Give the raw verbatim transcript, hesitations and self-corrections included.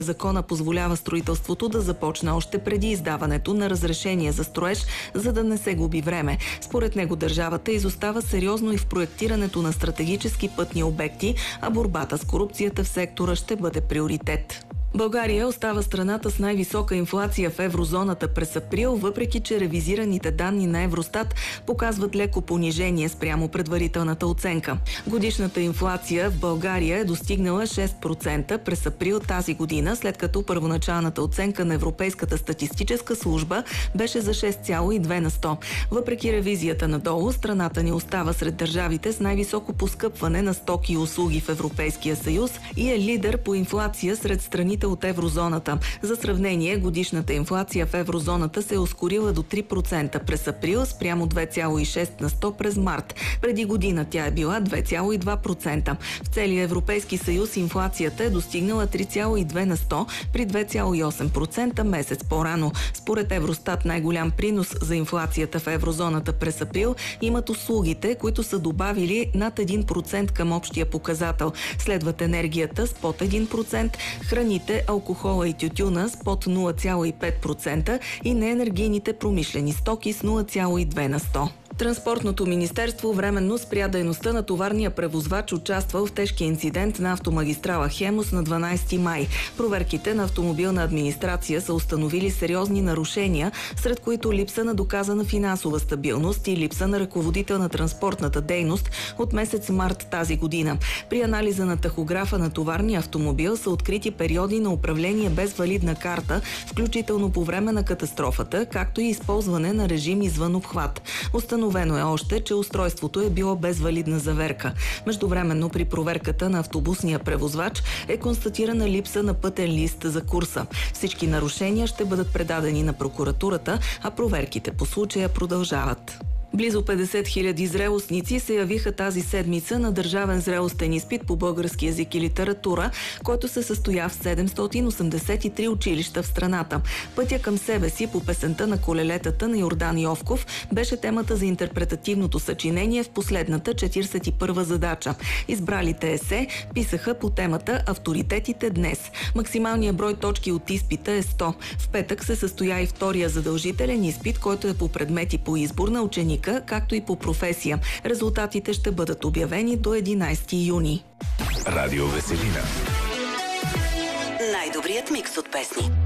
Закона позволява строителството да започне още преди издаването на разрешение за строеж, за да не се губи време. Според него държавата изостава сериозно и в проектирането на стратегически пътни обекти, а борбата с корупцията в сектора ще бъде приоритет. България остава страната с най-висока инфлация в еврозоната през април, въпреки че ревизираните данни на Евростат показват леко понижение спрямо предварителната оценка. Годишната инфлация в България е достигнала шест процента през април тази година, след като първоначалната оценка на Европейската статистическа служба беше за шест цяло и две на сто. Въпреки ревизията надолу, страната ни остава сред държавите с най-високо поскъпване на стоки и услуги в Европейския съюз и е лидер по инфлация сред страните от еврозоната. За сравнение, годишната инфлация в еврозоната се е ускорила до три процента през април спрямо две цяло и шест на сто през март. Преди година тя е била две цяло и два процента. В целия Европейски съюз инфлацията е достигнала три цяло и две на сто при две цяло и осем процента месец по-рано. Според Евростат най-голям принос за инфлацията в еврозоната през април имат услугите, които са добавили над един процент към общия показател. Следват енергията с под един процент, храните, алкохола и тютюна с под нула цяло и пет процента и неенергийните промишлени стоки с нула цяло и две на сто. Транспортното министерство временно спря дейността на товарния превозвач, участвал в тежкия инцидент на автомагистрала Хемус на дванадесети май. Проверките на автомобилна администрация са установили сериозни нарушения, сред които липса на доказана финансова стабилност и липса на ръководител на транспортната дейност от месец март тази година. При анализа на тахографа на товарния автомобил са открити периоди на управление без валидна карта, включително по време на катастрофата, както и използване на режим извън обхват. Установено е още, че устройството е било без валидна заверка. Междувременно при проверката на автобусния превозвач е констатирана липса на пътен лист за курса. Всички нарушения ще бъдат предадени на прокуратурата, а проверките по случая продължават. Близо петдесет хиляди зрелостници се явиха тази седмица на държавен зрелостен изпит по български език и литература, който се състоя в седемстотин осемдесет и три училища в страната. Пътя към себе си по песента на колелетата на Йордан Йовков беше темата за интерпретативното съчинение в последната четиридесет и първа задача. Избралите есе писаха по темата "Авторитетите днес". Максималният брой точки от изпита е сто. В петък се състоя и втория задължителен изпит, който е по предмети по избор на ученика, както и по професия. Резултатите ще бъдат обявени до единадесети юни. Радио Веселина. Най-добрият микс от песни.